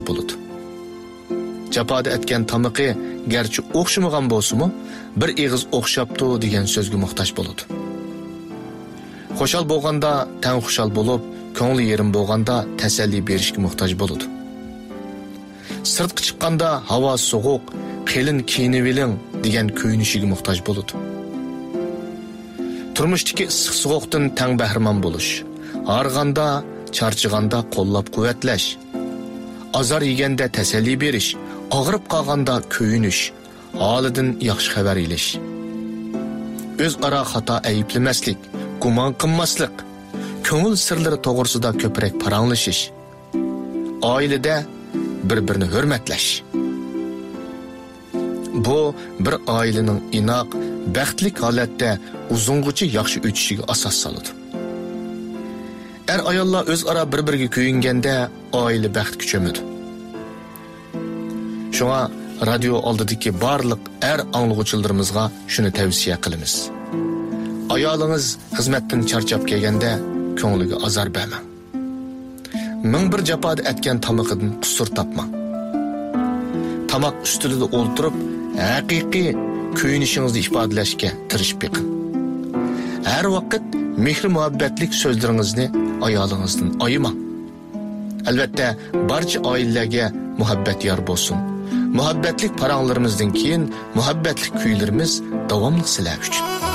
bo'ladi. Jafoda etgan tamaqi garchi o'xshamagan bo'lsa-mu, bir eg'iz o'xshabdi degan so'zga muhtoj bo'ladi. Xo'shal bo'lganda tan xushal bo'lib, ko'ngli yerim bo'lganda tasalli berishga muhtoj bo'ladi. Sirtqa chiqqanda havo sovuq, qelin kiyinib eling degan ko'yinishiga muhtoj bo'ladi. Turmushdagi issiq sovuqdan tang bahramon bo'lish, og'riganda, charchiganda qo'llab quvvatlash, azar yeganda tasalli berish, og'rib qolganda ko'yinish, holidan yaxshi xabar elish. O'zaro xato ayiblamaslik, gumon qilmaslik, ko'ngil sirlari to'g'risida ko'proq paranglashish, oilada bir-birini hurmatlash. Bu bir oilaning inoq, baxtli holatda uzungacha yaxshi o'tishiga asos soladi. Ayollar o'zaro bir-biriga ko'yinganda oila baxt kuchamaydi. Shunga radio oldidagi barliq anglovchilarimizga shuni tavsiya qilamiz. Ayolingiz xizmatdan charchab kelganda ko'ngliga azor bermang. Ming bir jafoda etgan tamoqidan qusur topmang. Tamoq ustida o'ltirib, haqiqiy ko'yinishingizni ifodalashga tirishib beqing. Har vaqt mehr muhabbatlik so'zlaringizni ayolingizdan ayamang. Albatta, barcha oilalarga muhabbat yor bo'lsin. Muhabbatlik paranglarimizdan keyin muhabbatlik kuylarimiz davomli sizlar uchun.